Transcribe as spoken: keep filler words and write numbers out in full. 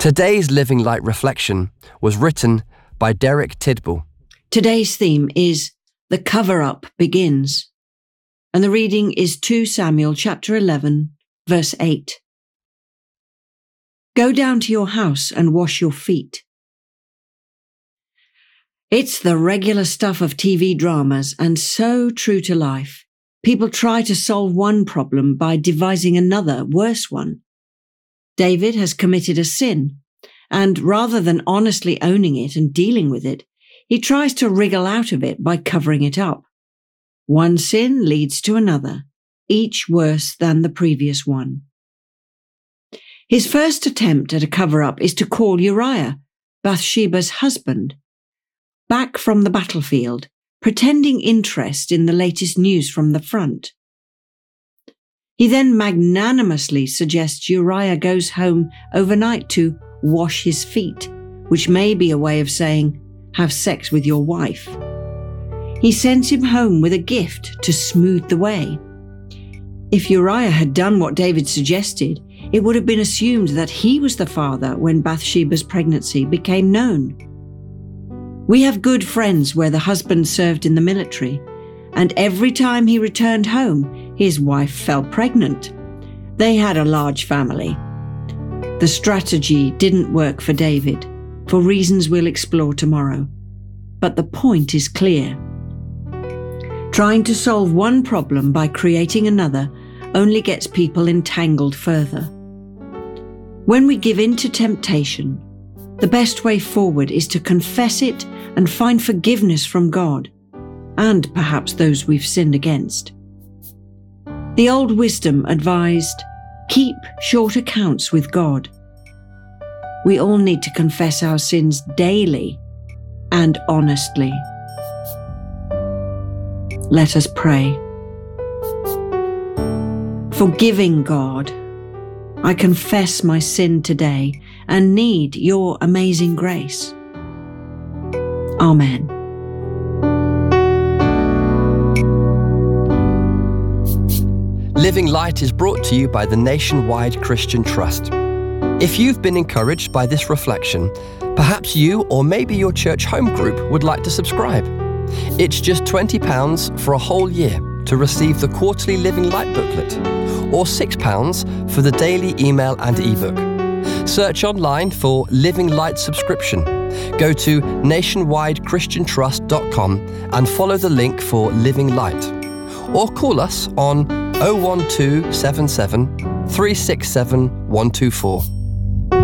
Today's Living Light reflection was written by Derek Tidball. Today's theme is The Cover-Up Begins, and the reading is Second Samuel chapter eleven, verse eight. Go down to your house and wash your feet. It's the regular stuff of T V dramas and so true to life. People try to solve one problem by devising another, worse one. David has committed a sin, and rather than honestly owning it and dealing with it, he tries to wriggle out of it by covering it up. One sin leads to another, each worse than the previous one. His first attempt at a cover-up is to call Uriah, Bathsheba's husband, back from the battlefield, pretending interest in the latest news from the front. He then magnanimously suggests Uriah goes home overnight to wash his feet, which may be a way of saying, have sex with your wife. He sends him home with a gift to smooth the way. If Uriah had done what David suggested, it would have been assumed that he was the father when Bathsheba's pregnancy became known. We have good friends where the husband served in the military, and every time he returned home, his wife fell pregnant. They had a large family. The strategy didn't work for David, for reasons we'll explore tomorrow. But the point is clear. Trying to solve one problem by creating another only gets people entangled further. When we give in to temptation, the best way forward is to confess it and find forgiveness from God, and perhaps those we've sinned against. The old wisdom advised, keep short accounts with God. We all need to confess our sins daily and honestly. Let us pray. Forgiving God, I confess my sin today and need your amazing grace. Amen. Living Light is brought to you by the Nationwide Christian Trust. If you've been encouraged by this reflection, perhaps you or maybe your church home group would like to subscribe. It's just twenty pounds for a whole year to receive the quarterly Living Light booklet, or six pounds for the daily email and ebook. Search online for Living Light subscription. Go to nationwide christian trust dot com and follow the link for Living Light. Or call us on oh one two seven seven, three six seven, one two four.